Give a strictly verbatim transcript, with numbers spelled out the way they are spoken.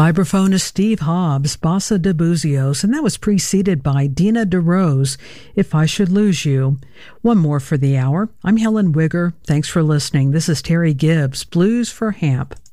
Vibraphone is Steve Hobbs, Bossa de Buzios, and that was preceded by Dina DeRose, If I Should Lose You. One more for the hour. I'm Helen Wigger. Thanks for listening. This is Terry Gibbs, Blues for Hamp.